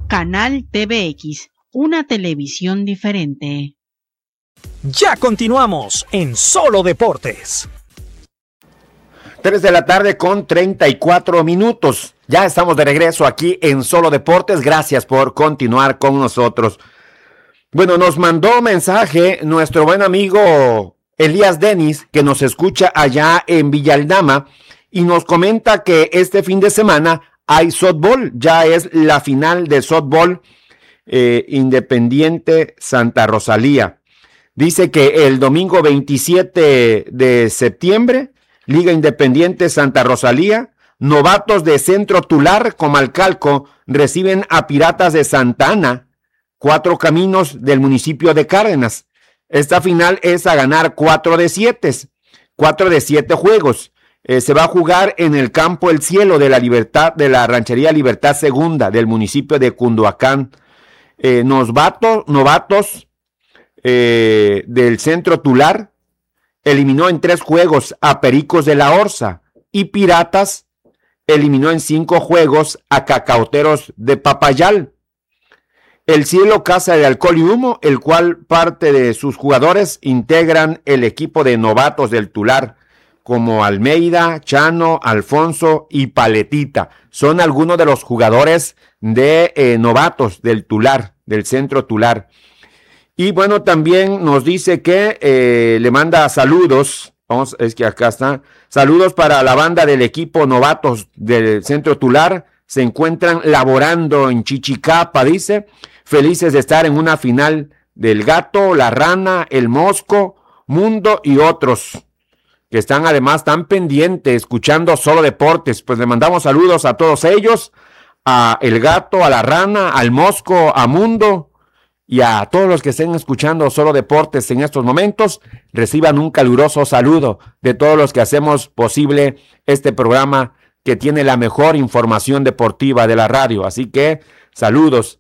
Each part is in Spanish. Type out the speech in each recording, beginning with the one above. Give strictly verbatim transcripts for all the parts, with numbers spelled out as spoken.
Canal T V X, una televisión diferente. Ya continuamos en Solo Deportes. tres de la tarde con treinta y cuatro minutos. Ya estamos de regreso aquí en Solo Deportes. Gracias por continuar con nosotros. Bueno, nos mandó mensaje nuestro buen amigo Elías Denis, que nos escucha allá en Villaldama, y nos comenta que este fin de semana hay softball. Ya es la final de softball eh, Independiente Santa Rosalía. Dice que el domingo veintisiete de septiembre, Liga Independiente Santa Rosalía, novatos de Centro Tular, Comalcalco, reciben a Piratas de Santa Ana, Cuatro Caminos del municipio de Cárdenas. Esta final es a ganar cuatro de siete, cuatro de siete juegos. Eh, se va a jugar en el campo El Cielo de la Libertad, de la Ranchería Libertad Segunda, del municipio de Cunduacán. Eh, novatos, novatos eh, del Centro Tular eliminó en tres juegos a Pericos de la Orza, y Piratas eliminó en cinco juegos a Cacauteros de Papayal. El Cielo, Casa de Alcohol y Humo, el cual parte de sus jugadores integran el equipo de novatos del Tular, como Almeida, Chano, Alfonso y Paletita. Son algunos de los jugadores de eh, novatos del Tular, del Centro Tular. Y bueno, también nos dice que eh, le manda saludos. Vamos, es que acá está. Saludos para la banda del equipo novatos del Centro Tular. Se encuentran laborando en Chichicapa, dice. Felices de estar en una final del Gato, la Rana, el Mosco, Mundo y otros, que están además tan pendientes, escuchando Solo Deportes. Pues le mandamos saludos a todos ellos, a el Gato, a la Rana, al Mosco, a Mundo, y a todos los que estén escuchando Solo Deportes en estos momentos. Reciban un caluroso saludo de todos los que hacemos posible este programa, que tiene la mejor información deportiva de la radio. Así que saludos.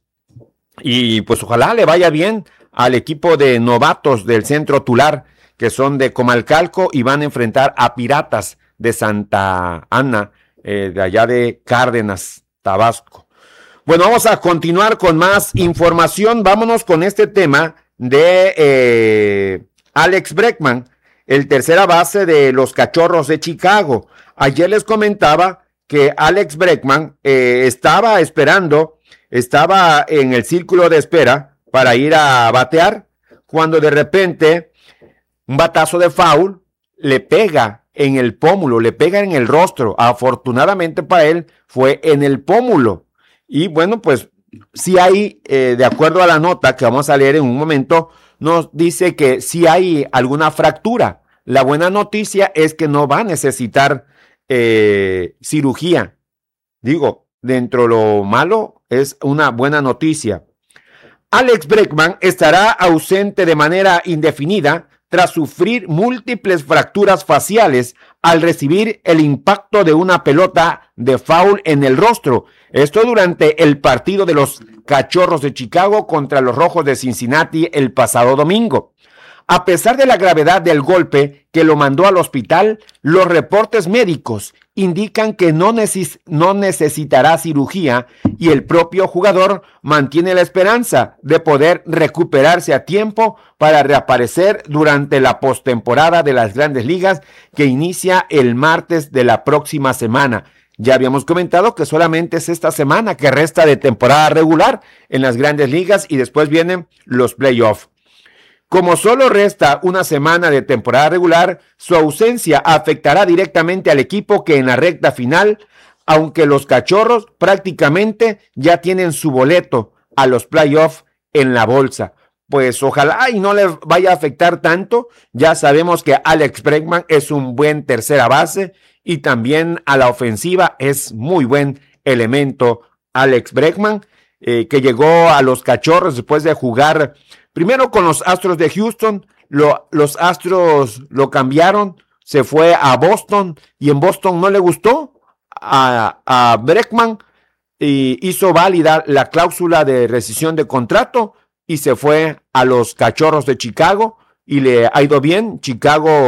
Y pues ojalá le vaya bien al equipo de novatos del Centro Tular, que son de Comalcalco y van a enfrentar a Piratas de Santa Ana, eh, de allá de Cárdenas, Tabasco. Bueno, vamos a continuar con más información. Vámonos con este tema de eh, Alex Bregman, el tercera base de los Cachorros de Chicago. Ayer les comentaba que Alex Bregman eh, estaba esperando, estaba en el círculo de espera para ir a batear, cuando de repente un batazo de foul le pega en el pómulo, le pega en el rostro. Afortunadamente para él fue en el pómulo. Y bueno, pues sí hay, eh, de acuerdo a la nota que vamos a leer en un momento, nos dice que sí hay alguna fractura. La buena noticia es que no va a necesitar eh, cirugía. Digo, dentro de lo malo es una buena noticia. Alex Bregman estará ausente de manera indefinida tras sufrir múltiples fracturas faciales al recibir el impacto de una pelota de foul en el rostro. Esto durante el partido de los Cachorros de Chicago contra los Rojos de Cincinnati el pasado domingo. A pesar de la gravedad del golpe que lo mandó al hospital, los reportes médicos indican que no, neces- no necesitará cirugía, y el propio jugador mantiene la esperanza de poder recuperarse a tiempo para reaparecer durante la postemporada de las Grandes Ligas, que inicia el martes de la próxima semana. Ya habíamos comentado que solamente es esta semana que resta de temporada regular en las Grandes Ligas, y después vienen los playoffs. Como solo resta una semana de temporada regular, su ausencia afectará directamente al equipo, que en la recta final, aunque los Cachorros prácticamente ya tienen su boleto a los playoffs en la bolsa. Pues ojalá y no les vaya a afectar tanto. Ya sabemos que Alex Bregman es un buen tercera base, y también a la ofensiva es muy buen elemento Alex Bregman, eh, que llegó a los Cachorros después de jugar primero con los Astros de Houston. Lo, los Astros lo cambiaron, se fue a Boston, y en Boston no le gustó a, a Bregman, y hizo válida la cláusula de rescisión de contrato y se fue a los Cachorros de Chicago, y le ha ido bien. Chicago